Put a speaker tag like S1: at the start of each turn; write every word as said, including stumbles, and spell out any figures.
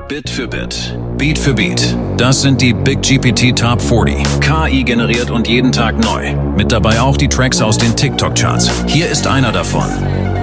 S1: Bit für Bit, Beat für Beat. Das sind die Big G P T Top vierzig. K I generiert und jeden Tag neu. Mit dabei auch die Tracks aus den TikTok-Charts. Hier ist einer davon.